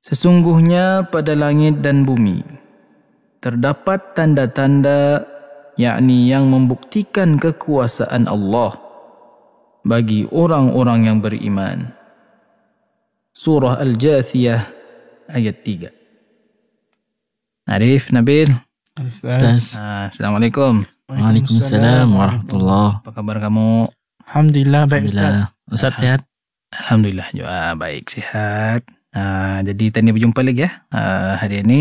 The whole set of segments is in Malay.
Sesungguhnya pada langit dan bumi terdapat tanda-tanda, yakni yang membuktikan kekuasaan Allah bagi orang-orang yang beriman. Surah Al-Jathiyah ayat 3. Arif, Nabil. Ustaz. Assalamualaikum. Waalaikumsalam warahmatullahi. Apa kabar kamu? Alhamdulillah baik Ustaz. Ustaz sihat? Alhamdulillah juga baik, sihat. Jadi tadi berjumpa lagi ya. Hari ini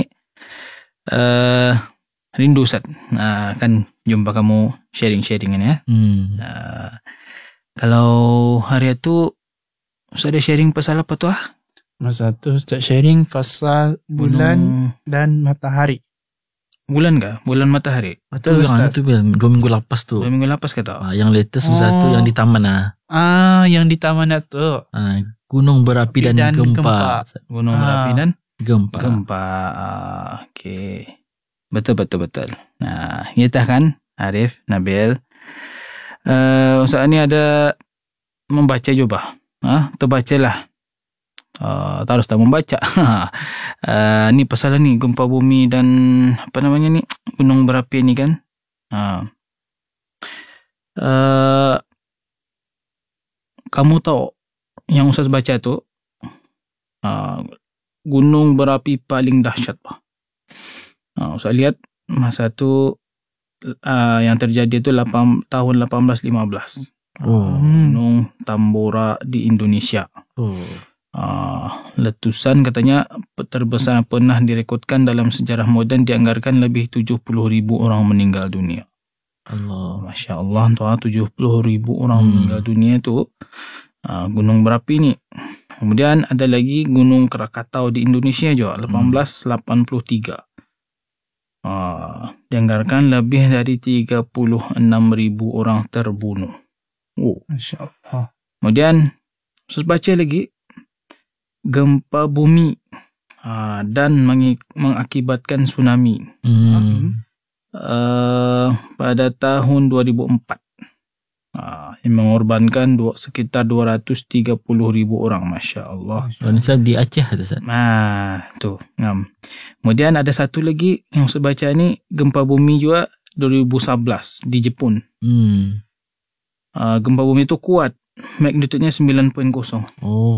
rindu Ustaz. Kan jumpa kamu sharing-sharing kan ya. Kalau hari itu Ustaz ada sharing pasal apa tu Masa tu Ustaz sharing pasal bulan dan matahari. Bulan kah? Bulan matahari. Betul Ustaz. Itu 2 minggu lepas tu. 2 minggu lepas kata. Yang latest satu yang di taman Yang di taman tu. Gunung berapi dan gempa. Gunung berapi dan gempa. Okey. Betul. Kita kan Arif, Nabil. Ustaz ni ada membaca juga. Terbacalah. Harus tak membaca. Ni pasal ni gempa bumi dan apa namanya ni gunung berapi ni kan. Kamu tahu yang Ustaz baca tu gunung berapi paling dahsyat. Ustaz lihat masa tu yang terjadi tu tahun 1815. Gunung Tambora di Indonesia. Letusan katanya terbesar pernah direkodkan dalam sejarah moden, dianggarkan lebih 70,000 orang meninggal dunia. Allah. Masya Allah tu 70,000 orang meninggal dunia tu gunung berapi ni. Kemudian ada lagi Gunung Krakatau di Indonesia juga 1883. Dianggarkan lebih dari 36,000 orang terbunuh. Masya Allah. Kemudian saya baca lagi gempa bumi dan mengakibatkan tsunami pada tahun 2004 yang mengorbankan sekitar 230,000 orang. Masya Allah. Ustaz di Aceh ada Ustaz. Tu ngam. Kemudian ada satu lagi yang saya baca ni, gempa bumi juga 2011 di Jepun. Gempa bumi itu kuat, magnitudenya 9.0.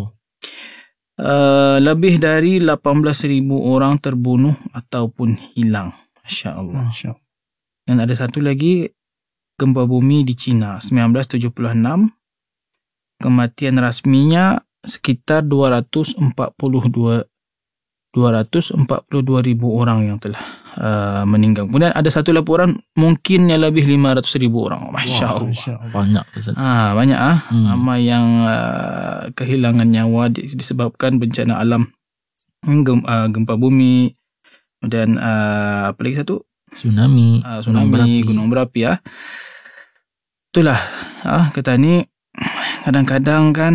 Lebih dari 18,000 orang terbunuh ataupun hilang. Masya Allah. Dan ada satu lagi gempa bumi di China 1976. Kematian rasminya sekitar 242,000 orang yang telah meninggal. Kemudian ada satu laporan mungkinnya lebih 500,000 orang. Masya Allah. Banyak Ustaz. Banyak ramai yang kehilangan nyawa disebabkan bencana alam, gempa bumi, dan apa lagi satu? Tsunami, gunung berapi Itulah kata ni kadang-kadang kan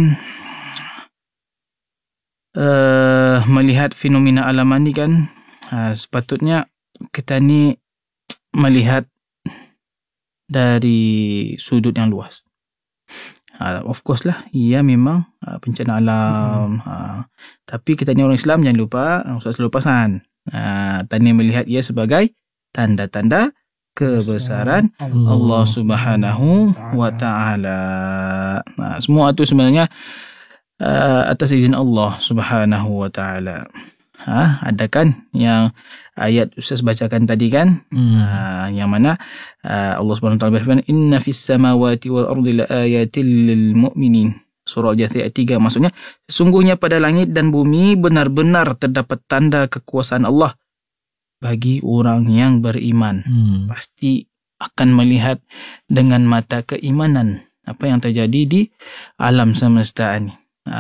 melihat fenomena alam ni kan sepatutnya kita ni melihat dari sudut yang luas. Of course lah, ia memang bencana alam. Tapi kita ni orang Islam, jangan lupa, Ustaz selalu pesan, tadi melihat ia sebagai tanda-tanda kebesaran Allah Subhanahu wa Ta'ala. Semua itu sebenarnya atas izin Allah Subhanahu wa Ta'ala. Ada kan yang ayat Ustaz bacakan tadi kan, yang mana Allah Subhanahu wa Ta'ala berfirman, inna fis samawati wal ardi la ayatil lil mu'minin. Surah Al-Jathiyah 3, maksudnya sesungguhnya pada langit dan bumi benar-benar terdapat tanda kekuasaan Allah bagi orang yang beriman. Pasti akan melihat dengan mata keimanan apa yang terjadi di alam semesta ini.